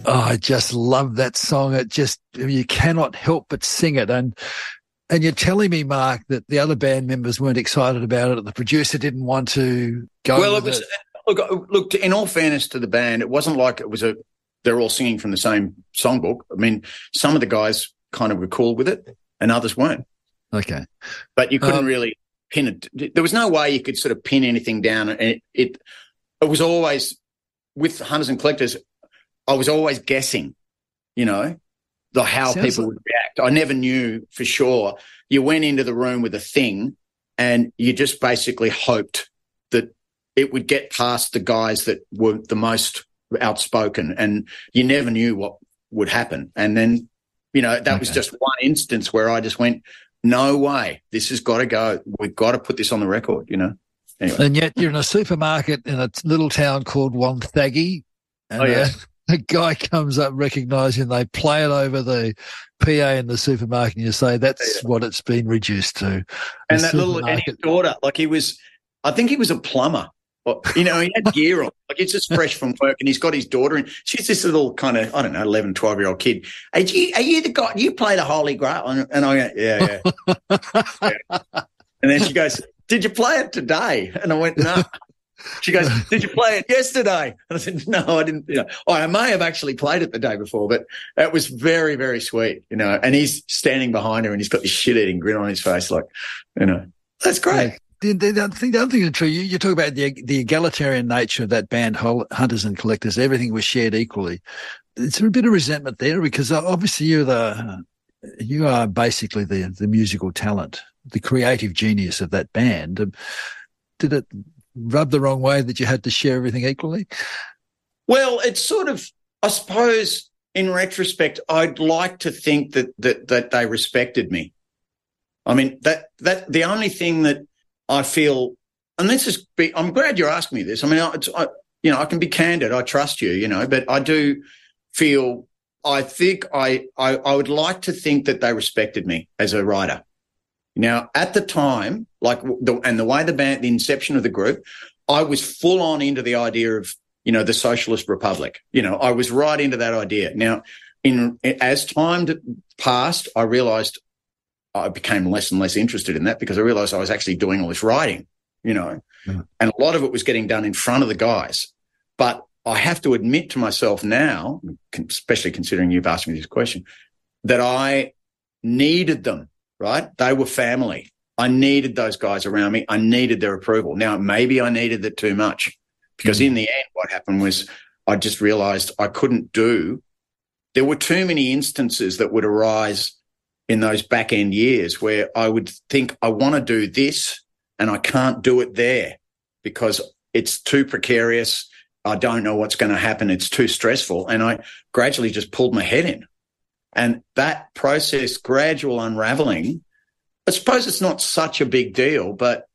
Oh, I just love that song. You cannot help but sing it. And you're telling me, Mark, that the other band members weren't excited about it. The producer didn't want to go. Well, look, in all fairness to the band, it wasn't like they're all singing from the same songbook. I mean, some of the guys kind of were cool with it and others weren't. Okay. But you couldn't really pin it. There was no way you could sort of pin anything down. And it was always, with Hunters and Collectors, I was always guessing, how people would react. I never knew for sure. You went into the room with a thing and you just basically hoped that it would get past the guys that were the most outspoken, and you never knew what would happen. And then, that was just one instance where I just went, no way, this has got to go. We've got to put this on the record, Anyway. And yet you're in a supermarket in a little town called Wonthaggi. And a guy comes up recognising they play it over the PA in the supermarket, and you say that's what it's been reduced to. And and his daughter, I think he was a plumber. He had gear on. Like, he's just fresh from work, and he's got his daughter, and she's this little kind of, 11, 12-year-old kid. Are you the guy? You play the Holy Grail? And I go, yeah. And then she goes, did you play it today? And I went, no. She goes, did you play it yesterday? And I said, no, I didn't. I may have actually played it the day before, but it was very, very sweet, and he's standing behind her and he's got this shit-eating grin on his face, like, that's great. Yeah. The other thing is true. You talk about the egalitarian nature of that band, Hunters and Collectors. Everything was shared equally. Is there a bit of resentment there? Because obviously you are basically the musical talent, the creative genius of that band. Did it rub the wrong way that you had to share everything equally? Well, it's sort of, I suppose, in retrospect, I'd like to think that they respected me. I mean, that the only thing that I feel, and I'm glad you're asking me this. I mean, I can be candid. I trust you, but I do feel, I think I would like to think that they respected me as a writer. Now, at the time, the way the inception of the group, I was full on into the idea of, the Socialist Republic. I was right into that idea. Now, as time passed, I realised I became less and less interested in that, because I realised I was actually doing all this writing, and a lot of it was getting done in front of the guys. But I have to admit to myself now, especially considering you've asked me this question, that I needed them, right? They were family. I needed those guys around me. I needed their approval. Now, maybe I needed it too much, because in the end what happened was I just realised I couldn't there were too many instances that would arise in those back end years where I would think, I want to do this and I can't do it there because it's too precarious. I don't know what's going to happen. It's too stressful. And I gradually just pulled my head in. And that process, gradual unraveling, I suppose it's not such a big deal, but